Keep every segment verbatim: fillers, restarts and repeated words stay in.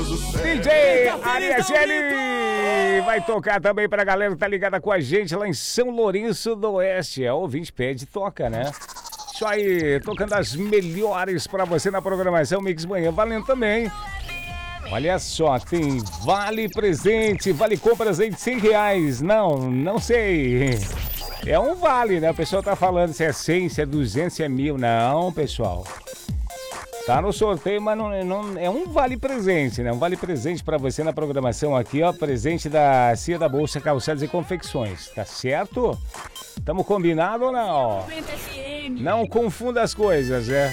D J Arias L vai tocar também pra galera que tá ligada com a gente lá em São Lourenço do Oeste. É, o ouvinte pede, toca, né? Isso aí, tocando as melhores pra você na programação Mix Manhã, valendo também. Olha só, tem vale presente, vale compras aí de cem reais. Não, não sei. É um vale, né? O pessoal tá falando se é cem, se é duzentos, se é mil. Não, pessoal. Tá no sorteio, mas não, não é um vale presente, né? Um vale presente pra você na programação aqui, ó. Presente da Cia da Bolsa Calçados e Confecções, tá certo? Tamo combinado ou não? Não confunda as coisas, né?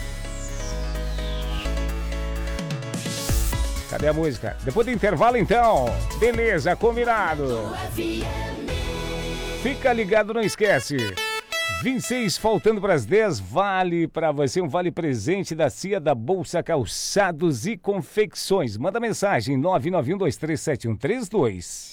Cadê a música? Depois do intervalo, então. Beleza, combinado. Fica ligado, não esquece. vinte e seis, faltando para as dez, vale para você, um vale presente da Cia da Bolsa Calçados e Confecções. Manda mensagem, nove nove um dois três sete um três dois.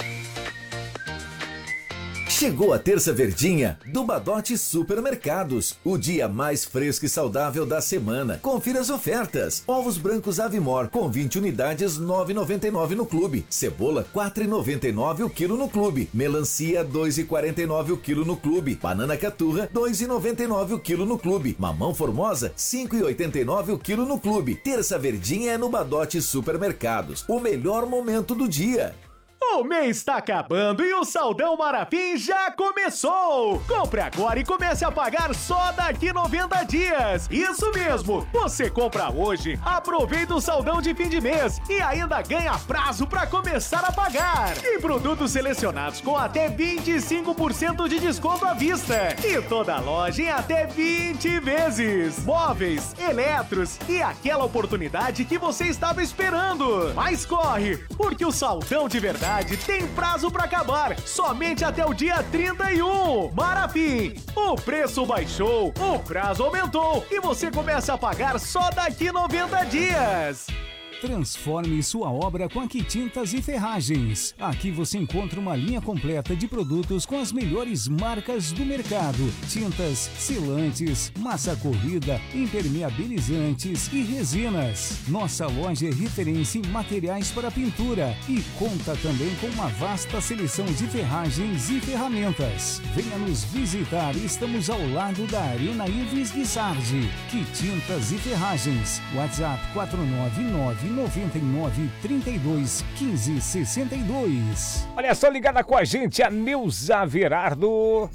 Chegou a terça verdinha do Badote Supermercados, o dia mais fresco e saudável da semana. Confira as ofertas. Ovos brancos Avimor com vinte unidades, nove reais e noventa e nove centavos no clube. Cebola, quatro reais e noventa e nove centavos o quilo no clube. Melancia, dois reais e quarenta e nove centavos o quilo no clube. Banana caturra, dois reais e noventa e nove centavos o quilo no clube. Mamão formosa, cinco reais e oitenta e nove centavos o quilo no clube. Terça verdinha é no Badote Supermercados. O melhor momento do dia. O mês está acabando e o Saldão Marafim já começou! Compre agora e comece a pagar só daqui noventa dias! Isso mesmo! Você compra hoje, aproveita o saldão de fim de mês e ainda ganha prazo para começar a pagar! E produtos selecionados com até vinte e cinco por cento de desconto à vista! E toda loja em até vinte vezes! Móveis, eletros e aquela oportunidade que você estava esperando! Mas corre, porque o Saldão de verdade tem prazo para acabar, somente até o dia trinta e um. Marafim, o preço baixou, o prazo aumentou e você começa a pagar só daqui noventa dias. Transforme sua obra com a Quitintas e Ferragens. Aqui você encontra uma linha completa de produtos com as melhores marcas do mercado. Tintas, selantes, massa corrida, impermeabilizantes e resinas. Nossa loja é referência em materiais para pintura e conta também com uma vasta seleção de ferragens e ferramentas. Venha nos visitar, estamos ao lado da Arena Ives de Sardi. Quitintas e Ferragens. WhatsApp quatro nove nove noventa e nove, trinta e dois, quinze, sessenta e dois. Olha só, ligada com a gente, a Neuza Verardo.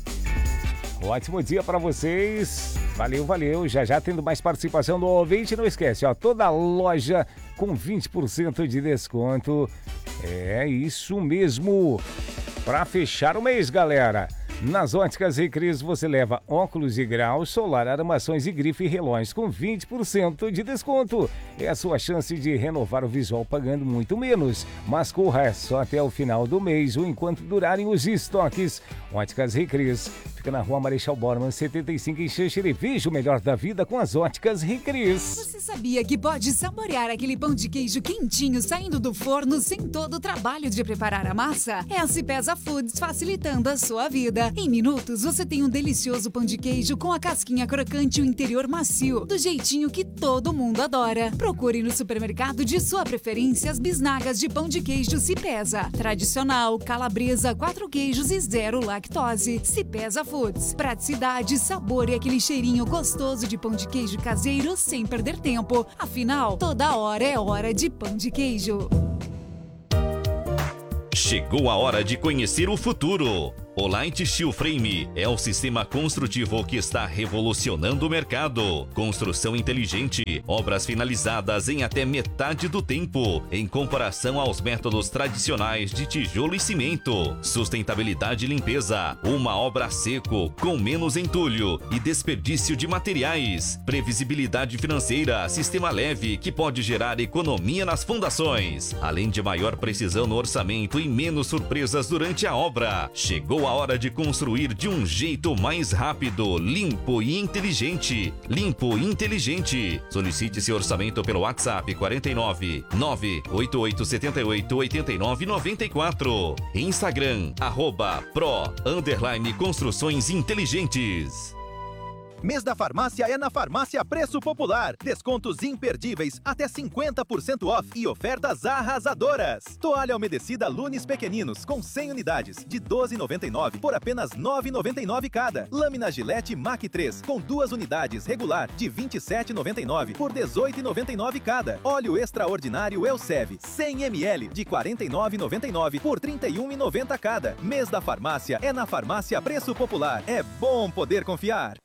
Ótimo dia para vocês. Valeu, valeu. Já já tendo mais participação do ouvinte. Não esquece, ó, toda loja com vinte por cento de desconto. É isso mesmo. Para fechar o mês, galera. Nas Óticas Recris você leva óculos de grau, solar, armações e grife e relógios com vinte por cento de desconto. É a sua chance de renovar o visual pagando muito menos. Mas corra só até o final do mês ou enquanto durarem os estoques. Óticas Recris fica na Rua Marechal Bormann, setenta e cinco em Xanxerê. Veja o melhor da vida com as Óticas Recris. Você sabia que pode saborear aquele pão de queijo quentinho saindo do forno sem todo o trabalho de preparar a massa? É a Cipesa Foods facilitando a sua vida. Em minutos, você tem um delicioso pão de queijo com a casquinha crocante e o interior macio, do jeitinho que todo mundo adora. Procure no supermercado de sua preferência as bisnagas de pão de queijo Cipesa. Tradicional, calabresa, quatro queijos e zero lactose. Cipesa Foods. Praticidade, sabor e aquele cheirinho gostoso de pão de queijo caseiro sem perder tempo. Afinal, toda hora é hora de pão de queijo. Chegou a hora de conhecer o futuro. O Light Steel Frame é o sistema construtivo que está revolucionando o mercado. Construção inteligente, obras finalizadas em até metade do tempo, em comparação aos métodos tradicionais de tijolo e cimento. Sustentabilidade e limpeza, uma obra a seco, com menos entulho e desperdício de materiais. Previsibilidade financeira, sistema leve que pode gerar economia nas fundações. Além de maior precisão no orçamento e menos surpresas durante a obra. Chegou a hora de construir de um jeito mais rápido, limpo e inteligente. Limpo e inteligente. Solicite seu orçamento pelo WhatsApp quarenta e nove, nove oito oito sete oito, oito nove nove quatro. Instagram, arroba pro, underline construções inteligentes. Mês da farmácia é na Farmácia Preço Popular. Descontos imperdíveis, até cinquenta por cento off e ofertas arrasadoras. Toalha umedecida Lunes Pequeninos com cem unidades de doze reais e noventa e nove centavos por apenas nove reais e noventa e nove centavos cada. Lâmina Gillette Mac três com duas unidades regular de vinte e sete reais e noventa e nove centavos por dezoito reais e noventa e nove centavos cada. Óleo extraordinário Elsev cem mililitros de quarenta e nove reais e noventa e nove centavos por trinta e um reais e noventa centavos cada. Mês da farmácia é na Farmácia Preço Popular. É bom poder confiar.